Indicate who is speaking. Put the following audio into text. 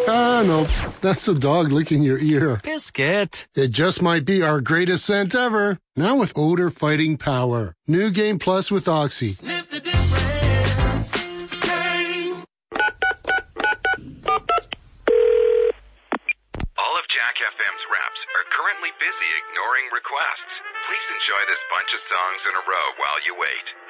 Speaker 1: Ah, no, that's the dog licking your ear.
Speaker 2: Biscuit.
Speaker 1: It just might be our greatest scent ever. Now with odor fighting power. New Game Plus with Oxy.
Speaker 3: Sniff the difference. Game.
Speaker 4: All of Jack FM's reps are currently busy ignoring requests. Please enjoy this bunch of songs in a row while you wait.